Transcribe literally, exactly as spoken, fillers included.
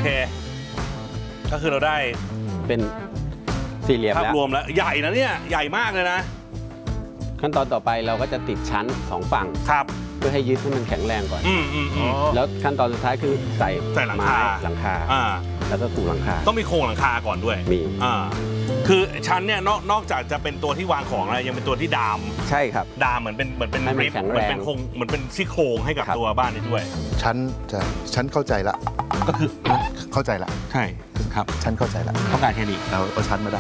ก็คือเราได้เป็นสี่เหลี่ยมภาพแล้วรวมแล้วใหญ่นะเนี่ยใหญ่มากเลยนะขั้นตอนต่อไปเราก็จะติดชั้นสองฝั่งครับเพื่อให้ยึดให้มันแข็งแรงก่อนอืมอืมอืมแล้วขั้นตอนสุดท้ายคือใส่ใส่หลังคาไม้หลังคาอ่าแล้วก็ปูหลังคาต้องมีโครงหลังคาก่อนด้วยมีอ่าคือชั้นเนี่ยนอกนอกจากจะเป็นตัวที่วางของแล้วยังเป็นตัวที่ดามใช่ครับดามเหมือนเป็นเหมือนเป็นให้มันริบแข็งเหแรงมือนเป็นโครงเหมือนเป็นซี่โครงให้กับครับตัวบ้านนี้ด้วยฉันจะฉันเข้าใจละก็คือเข้าใจละใช่ครับฉันเข้าใจละต้องการแค่นี้เราเอาชั้นมาได้